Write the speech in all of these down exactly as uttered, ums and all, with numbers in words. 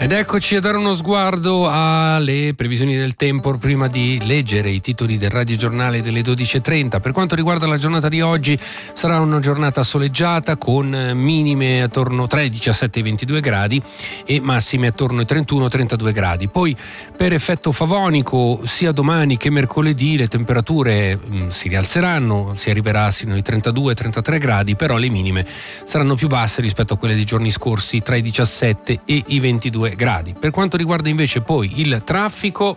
Ed eccoci a dare uno sguardo alle previsioni del tempo prima di leggere i titoli del radiogiornale delle dodici e trenta. Per quanto riguarda la giornata di oggi, sarà una giornata soleggiata con minime attorno tra i diciassette e i ventidue gradi e massime attorno ai trentuno trentadue gradi. Poi per effetto favonico sia domani che mercoledì le temperature mh, si rialzeranno, si arriverà sino ai trentadue trentatré gradi, però le minime saranno più basse rispetto a quelle dei giorni scorsi, tra i diciassette e i ventidue gradi. Per quanto riguarda invece poi il traffico,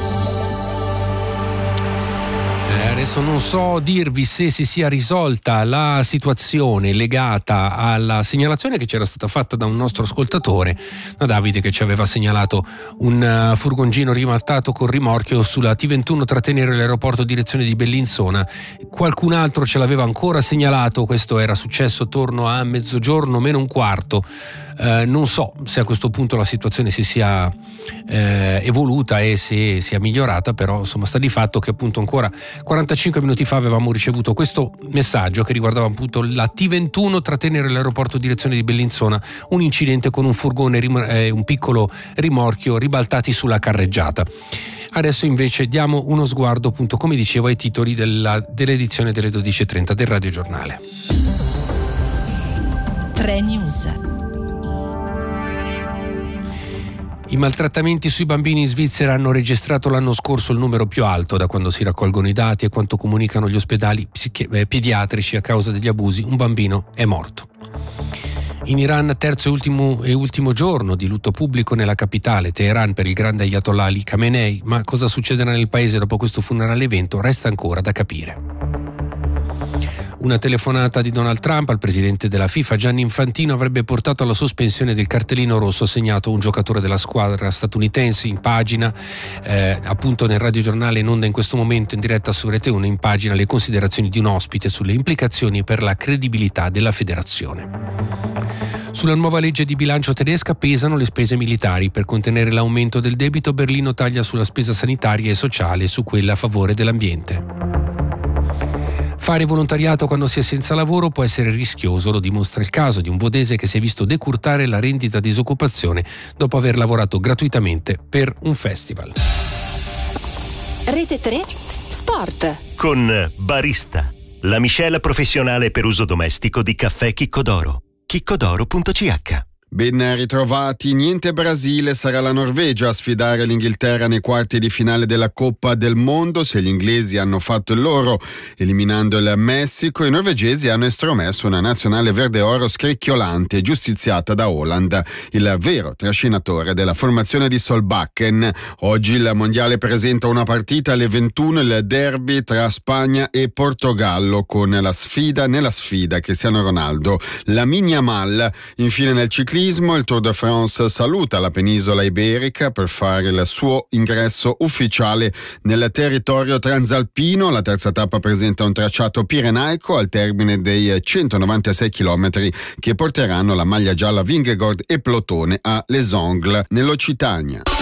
eh, adesso non so dirvi se si sia risolta la situazione legata alla segnalazione che c'era stata fatta da un nostro ascoltatore, da Davide, che ci aveva segnalato un uh, furgoncino rimaltato con rimorchio sulla T ventuno Trattenere all'aeroporto direzione di Bellinzona. Qualcun altro ce l'aveva ancora segnalato, questo era successo attorno a mezzogiorno meno un quarto. Uh, non so se a questo punto la situazione si sia eh, evoluta e se sia migliorata, però insomma sta di fatto che appunto ancora quarantacinque minuti fa avevamo ricevuto questo messaggio che riguardava appunto la T ventuno Trattenere all'aeroporto direzione di Bellinzona, un incidente con un furgone e eh, un piccolo rimorchio ribaltati sulla carreggiata. Adesso invece diamo uno sguardo appunto, come dicevo, ai titoli della, dell'edizione delle dodici e trenta del radiogiornale. tre News. I maltrattamenti sui bambini in Svizzera hanno registrato l'anno scorso il numero più alto da quando si raccolgono i dati e quanto comunicano gli ospedali psichi- eh, pediatrici. A causa degli abusi un bambino è morto. In Iran, terzo e ultimo, e ultimo giorno di lutto pubblico nella capitale, Teheran, per il grande Ayatollah Ali Khamenei, ma cosa succederà nel paese dopo questo funerale evento resta ancora da capire. Una telefonata di Donald Trump al presidente della FIFA Gianni Infantino avrebbe portato alla sospensione del cartellino rosso assegnato a un giocatore della squadra statunitense. In pagina, eh, appunto nel radiogiornale in onda in questo momento in diretta su Rete uno, in pagina le considerazioni di un ospite sulle implicazioni per la credibilità della federazione. Sulla nuova legge di bilancio tedesca pesano le spese militari. Per contenere l'aumento del debito, Berlino taglia sulla spesa sanitaria e sociale e su quella a favore dell'ambiente. Fare volontariato quando si è senza lavoro può essere rischioso, lo dimostra il caso di un vodese che si è visto decurtare la rendita di disoccupazione dopo aver lavorato gratuitamente per un festival. Rete tre Sport. Con Barista, la miscela professionale per uso domestico di caffè Chiccodoro. chiccodoro punto c h. Ben ritrovati. Niente Brasile, sarà la Norvegia a sfidare l'Inghilterra nei quarti di finale della Coppa del Mondo. Se gli inglesi hanno fatto il loro eliminando il Messico, i norvegesi hanno estromesso una nazionale verde-oro scricchiolante, giustiziata da Haaland, il vero trascinatore della formazione di Solbakken. Oggi il mondiale presenta una partita alle ventuno, il derby tra Spagna e Portogallo, con la sfida nella sfida Cristiano Ronaldo, Lamine Yamal. Infine nel ciclismo il Tour de France saluta la penisola iberica per fare il suo ingresso ufficiale nel territorio transalpino. La terza tappa presenta un tracciato pirenaico al termine dei centonovantasei chilometri che porteranno la maglia gialla Vingegaard e Plotone a Les Angles nell'Occitania.